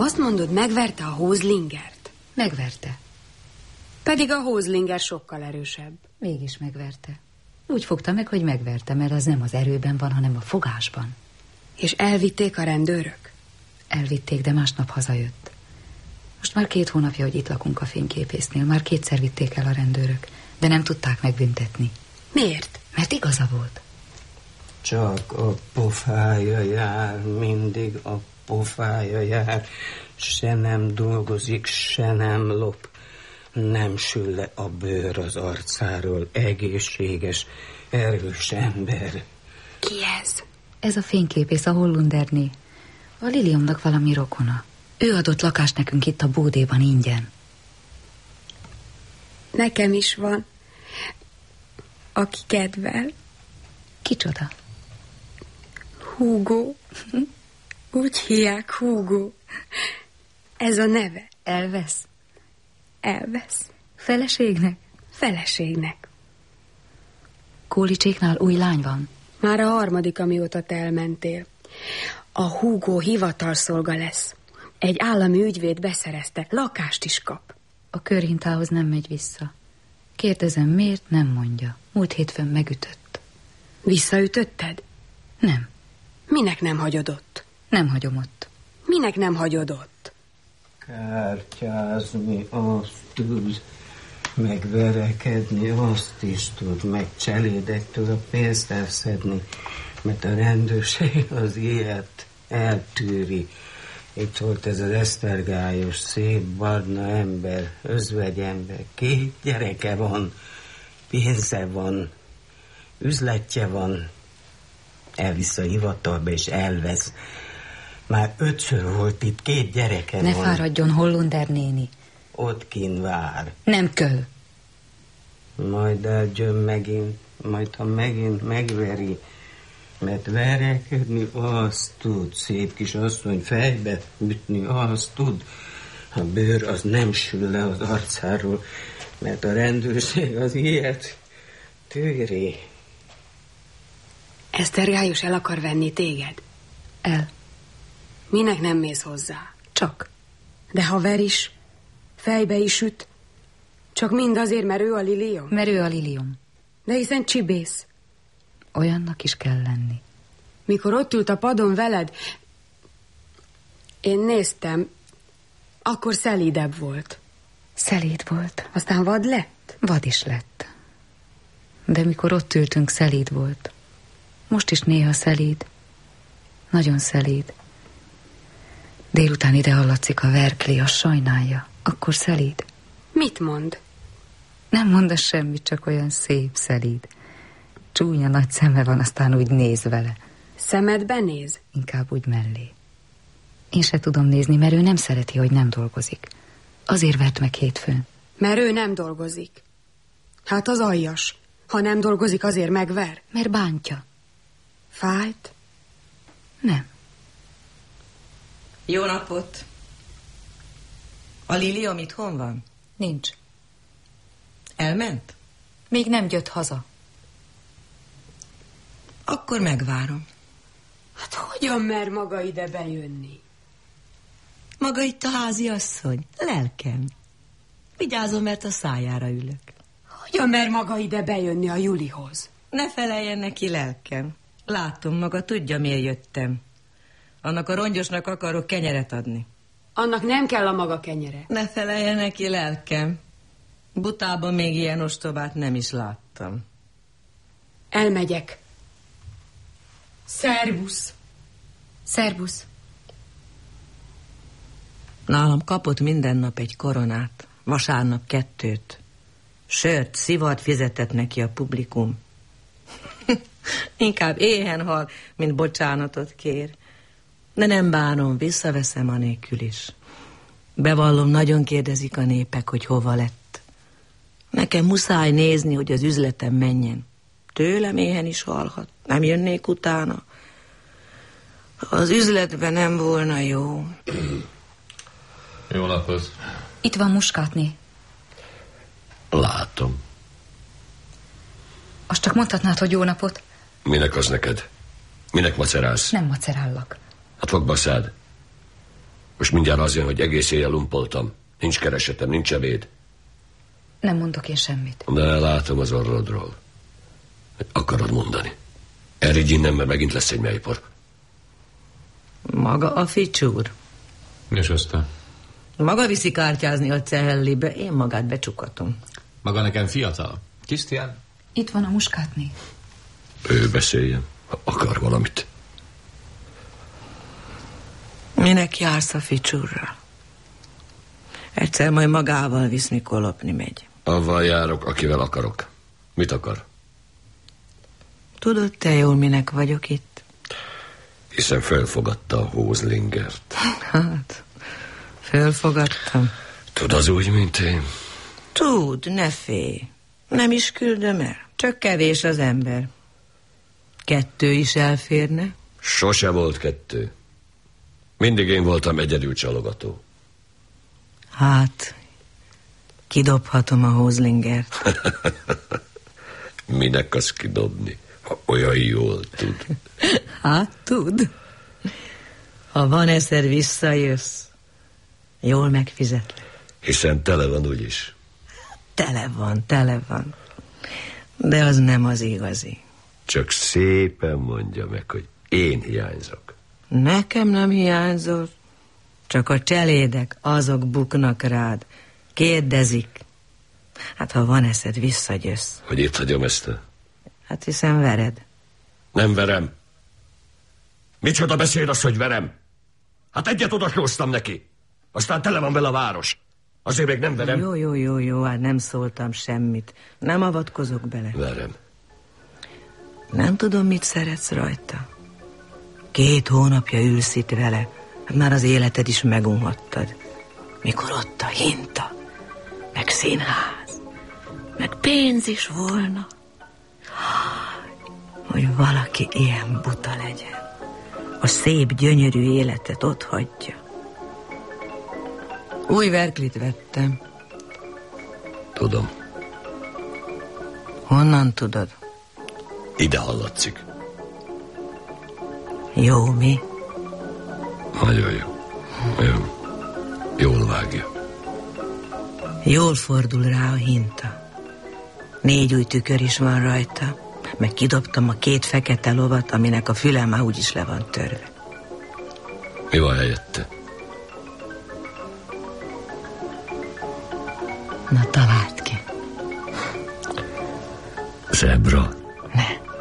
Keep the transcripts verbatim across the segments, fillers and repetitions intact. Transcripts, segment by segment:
Azt mondod, megverte a Hózlingert? Megverte. Pedig a Hózlinger sokkal erősebb. Mégis megverte. Úgy fogta meg, hogy megverte, mert az nem az erőben van, hanem a fogásban. És elvitték a rendőrök? Elvitték, de másnap hazajött. Most már két hónapja, hogy itt lakunk a fényképésznél. Már kétszer vitték el a rendőrök, de nem tudták megbüntetni. Miért? Mert igaza volt. Csak a pofája jár, mindig a pofája jár. Se nem dolgozik, se nem lop. Nem sül le a bőr az arcáról. Egészséges, erős ember. Ki ez? Ez a fényképész, a Hollanderné. A Liliumnak valami rokona. Ő adott lakást nekünk itt a bódéban ingyen. Nekem is van, aki kedvel. Kicsoda? Hugo. Úgy hívják, Hugo. Ez a neve. Elvesz? Elvesz. Feleségnek? Feleségnek. Kólicséknál új lány van? Már a harmadik, amióta te elmentél. A Hugo hivatalszolga lesz. Egy állami ügyvéd beszerezte, lakást is kap. A körhintához nem megy vissza. Kérdezem, miért, nem mondja. Múlt hétfőn megütött. Visszaütötted? Nem. Minek nem hagyod ott? Nem hagyom ott. Minek nem hagyod ott? Kártyázni azt tud, megverekedni azt is tud, meg cselédektől a pénzt elszedni, mert a rendőrség az ilyet eltűri. Itt volt ez az esztergályos, szép, barna ember, özvegyember, két gyereke van, pénze van, üzletje van, elvisz a hivatalba és elvesz. Már ötször volt itt, két gyereke ne van. Ne fáradjon, Hollander néni. Ott kint vár. Nem kell. Majd eljön megint, majd ha megint megveri, mert verekedni azt tud, szép kis asszony, fejbe ütni azt tud. A bőr az nem sül le az arcáról, mert a rendőrség az ilyet tűri. Esztergályos el akar venni téged? El. Minek nem mész hozzá? Csak. De ha ver is, fejbe is üt, csak mind azért, mert ő a Lilium? Mert ő a Lilium. De hiszen csibész. Olyannak is kell lenni. Mikor ott ült a padon veled, én néztem, akkor szelídebb volt. Szelíd volt. Aztán vad lett? Vad is lett. De mikor ott ültünk, szelíd volt. Most is néha szelíd. Nagyon szelíd. Délután ide hallatszik a verkli, a sajnálja. Akkor szelíd. Mit mond? Nem mondasz semmit, csak olyan szép szelíd. Csúnya nagy szeme van, aztán úgy néz vele. Szemedbe néz? Inkább úgy mellé. Én se tudom nézni, mert ő nem szereti, hogy nem dolgozik. Azért vert meg hétfőn. Mert ő nem dolgozik. Hát az aljas. Ha nem dolgozik, azért megver. Mert bántja. Fájt? Nem. Jó napot! A Lilium itthon van? Nincs. Elment? Még nem jött haza. Akkor megvárom. Hát hogyan mer maga ide bejönni? Maga itt a házi asszony, lelkem. Vigyázom, mert a szájára ülök. Hogyan mer maga ide bejönni a Julihoz? Ne feleljen neki, lelkem. Látom, maga tudja, miért jöttem. Annak a rongyosnak akarok kenyeret adni. Annak nem kell a maga kenyere. Ne feleljen neki, lelkem. Butában még ilyen ostobát nem is láttam. Elmegyek. Szervusz. Szervusz. Nálam kapott minden nap egy koronát, vasárnap kettőt. Sört, szivart fizetett neki a publikum. Inkább éhen hal, mint bocsánatot kér. De nem bánom, visszaveszem anélkül is. Bevallom, nagyon kérdezik a népek, hogy hova lett. Nekem muszáj nézni, hogy az üzletem menjen. Tőlem éhen is halhat, nem jönnék utána. Az üzletben nem volna jó. Jó napot. Itt van muskátné. Látom. Azt csak mondhatnád, hogy jó napot. Minek az neked? Minek macerálsz? Nem macerállak. Hát fogd baszád. Most mindjárt az jön, hogy egész éjjel lumpoltam. Nincs keresetem, nincs ebéd. Nem mondok én semmit. De látom az orrodról. Akarod mondani? Eredj innen, mert megint lesz egy mélypor. Maga a ficsúr. És aztán? Maga viszi kártyázni a Cehellibe, én magát becsukatom. Maga nekem fiatal. Krisztián? Itt van a muskátné. Ő beszéljen, ha akar valamit. Minek jársz a ficsúrral? Egyszer majd magával visz, mikor lopni megy. Avval járok, akivel akarok. Mit akar? Tudod te jól, minek vagyok itt? Hiszen felfogadta a Hózlingert. Hát, felfogadtam. Tud az úgy, mint én? Tud, ne félj. Nem is küldöm el. Csak kevés az ember. Kettő is elférne? Sose volt kettő. Mindig én voltam egyedül csalogató. Hát, kidobhatom a Hózlingert. Minek azt kidobni, ha olyan jól tud? Hát, tud. Ha van egyszer visszajössz, jól megfizetlek. Hiszen tele van úgyis. Tele van, tele van. De az nem az igazi. Csak szépen mondja meg, hogy én hiányzok. Nekem nem hiányzol. Csak a cselédek, azok buknak rád. Kérdezik. Hát, ha van eszed, visszagyössz. Hogy itt hagyom ezt a... Hát hiszen vered. Nem verem. Micsoda beszéd az, hogy verem? Hát egyet odasóztam neki. Aztán tele van vele a város. Azért még nem verem. Jó, jó, jó, jó, hát nem szóltam semmit. Nem avatkozok bele. Verem. Nem tudom, mit szeretsz rajta. Két hónapja ülsz itt vele. Már az életed is megunhattad. Mikor ott a hinta, meg színház, meg pénz is volna. Hogy valaki ilyen buta legyen. A szép, gyönyörű életet ott hagyja. Új verklit vettem. Tudom. Honnan tudod? Ide hallatszik. Jó, mi? Nagyon jó. Jó. Jól vágja. Jól fordul rá a hinta. Négy új tükör is van rajta. Meg kidobtam a két fekete lovat, aminek a füle már úgyis le van törve. Mi van helyette? Na, találd ki. Zebra. Ne.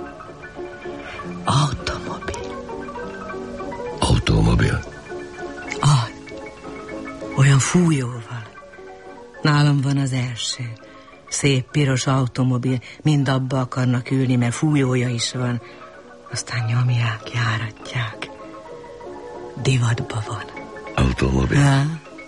Automobil. Automobil. Ah, olyan fújóval. Nálam van az első. Szép piros automobil. Mind abba akarnak ülni, mert fújója is van. Aztán nyomják, járatják. Divatba van. Automobil. Ha?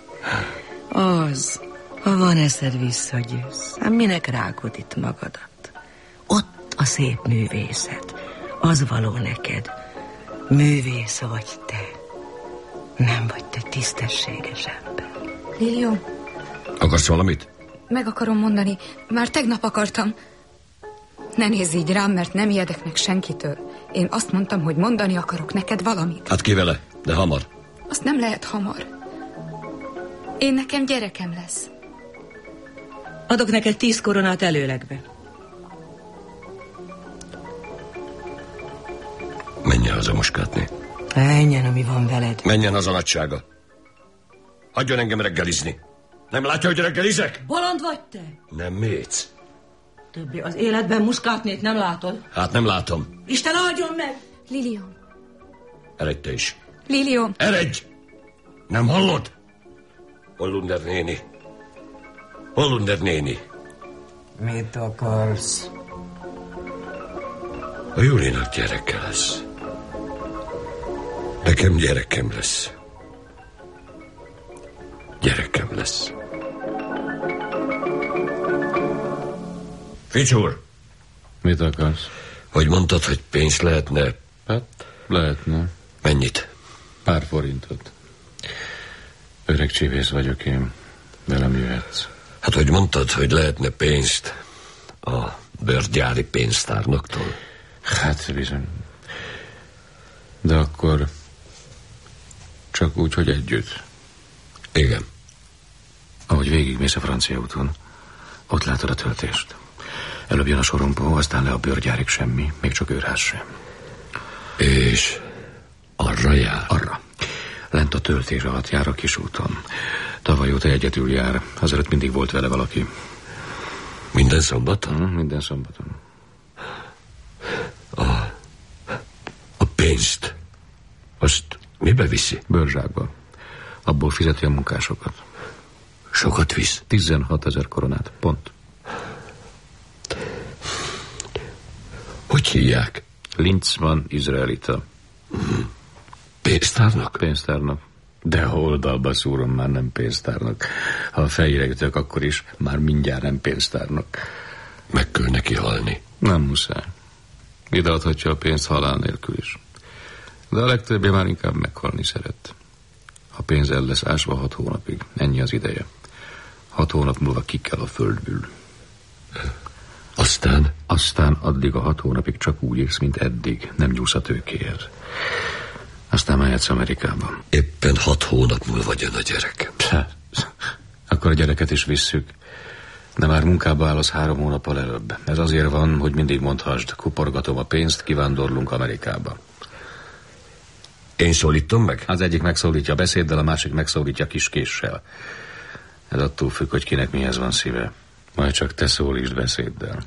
Az. Ha van eszed, visszagyőz. Hát minek rágod itt magadat? Ott a szép művészet. Az való neked. Művész vagy te. Nem vagy te tisztességes ember. Lilium, Akarsz valamit? meg akarom mondani. Már tegnap akartam. Ne nézz így rám, mert nem ijedek meg senkitől. Én azt mondtam, hogy mondani akarok neked valamit. Hát ki vele, de hamar. Azt nem lehet hamar. Én nekem gyerekem lesz. Adok neked tíz koronát előlegbe. Menjen haza, muskátné. Menjen, ami van veled. Menjen haza, nagysága. Hagyjon engem reggelizni. Nem látja, hogy reggelizek? Bolond vagy te? Nem mész. Többi az életben muskátnét nem látod. Hát nem látom. Isten áldjon meg! Lilium, Eredj te is. Lilium. Eredj! Nem hallod? Hollunder néni. Hollunder néni. Mit akarsz? A Julinak gyereke lesz. Nekem gyerekem lesz. Gyerekem lesz. Ficsúr! Mit akarsz? Hogy mondtad, hogy pénzt lehetne? Hát, lehetne. Mennyit? Pár forintot. Öreg csívész vagyok én. Velem jöhetsz. Hát, hogy mondtad, hogy lehetne pénzt a bőrgyári pénztárnoktól? Hát, bizony. De akkor csak úgy, hogy együtt. Igen. Ahogy végigmész a francia úton, ott látod a töltést. Előbb jön a sorompó, aztán le a bőrgyárig semmi, még csak őrház sem. És arra jár? Arra. Lent a töltés alatt jár a kis úton. Tavaly óta egyedül jár, azelőtt mindig volt vele valaki. Minden szombaton? Hmm, minden szombaton. A, a pénzt, azt mibe viszi? Bőrzsákba. Abból fizeti a munkásokat. Sokat visz? tizenhat ezer koronát, pont. Hogy hívják? Linzmann izraelita. Hmm. Pénztárnak? Pénztárnak. De ha oldalba szúrom, már nem pénztárnak. Ha a fejére ütök, akkor is már mindjárt nem pénztárnak. Meg kell neki halni. Nem muszáj. Ideadhatja a pénzt halál nélkül is. De a legtöbbje már inkább meghalni szeret. A pénz el lesz ásva hat hónapig. Ennyi az ideje. Hat hónap múlva ki kell a földből. Aztán? Aztán addig a hat hónapig csak úgy élsz, mint eddig. Nem nyúlsz a tőkéhez. Aztán mehetsz Amerikában. Éppen hat hónap múlva jön a gyerek. Pse, akkor a gyereket is visszük. De már munkába áll az három hónappal előbb. Ez azért van, hogy mindig mondhassd, kuporgatom a pénzt, kivándorlunk Amerikába. Én szólítom meg? Az egyik megszólítja beszéddel, a másik megszólítja kis késsel. Ez attól függ, hogy kinek mihez van szíve. Majd csak te szólítsd beszéddel.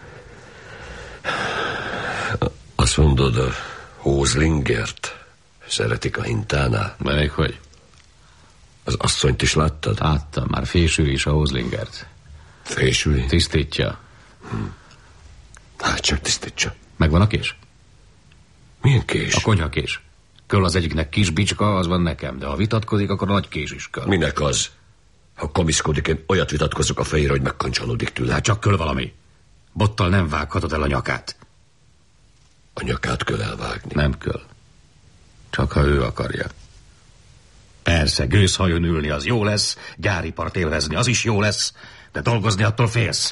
Azt mondod, a Hózlingert szeretik a hintánál. Melyik hogy? Az asszonyt is láttad? Láttam, már fésül is a Hózlingert. Fésüli? Tisztítja. Hm. Hát csak tisztítsa. Megvan a kés? Milyen kés? A konyhakés. Köl az egyiknek kis bicska, az van nekem, de ha vitatkozik, akkor a nagy kés is köl. Minek az? Ha komiszkodik, én olyat vitatkozok a fejére, hogy megkancsalodik tőle. Hát csak köl valami. Bottal nem vághatod el a nyakát. A nyakát kell elvágni. Nem köl. Csak ha ő akarja. Persze, gőzhajon ülni az jó lesz, gyáripart élvezni az is jó lesz, de dolgozni attól félsz.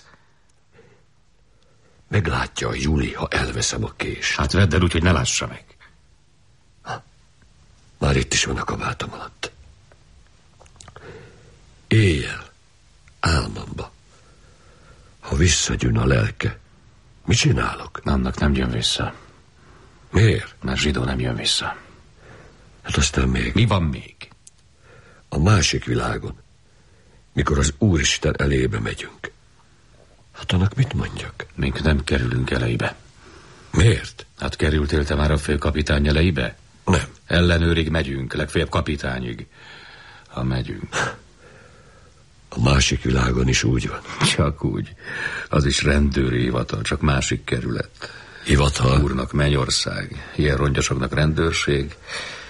Meglátja a Juli, ha elveszem a kést. Hát vedd el úgy, hogy ne lássa meg. Ha, már itt is van a kabátom alatt. Éjjel, álmamba, ha visszagyűn a lelke, mit csinálok? Annak nem jön vissza. Miért? Mert zsidó nem jön vissza. Hát aztán még... Mi van még? A másik világon, mikor az Úristen elébe megyünk. Hát annak mit mondjak? Mink nem kerülünk eleibe. Miért? Hát kerültél te már a főkapitány eleibe? Nem. Ellenőrig megyünk, legfeljebb kapitányig. Ha megyünk. A másik világon is úgy van. Csak úgy. Az is rendőri hivatal, csak másik kerület. Hivatal? Úrnak mennyország, ilyen rongyosoknak rendőrség,